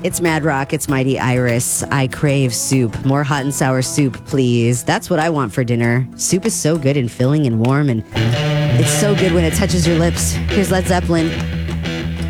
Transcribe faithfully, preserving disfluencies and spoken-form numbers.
It's Mad Rock. It's Mighty Iris. I crave soup. More hot and sour soup, please. That's what I want for dinner. Soup is so good and filling and warm, and it's so good when it touches your lips. Here's Led Zeppelin.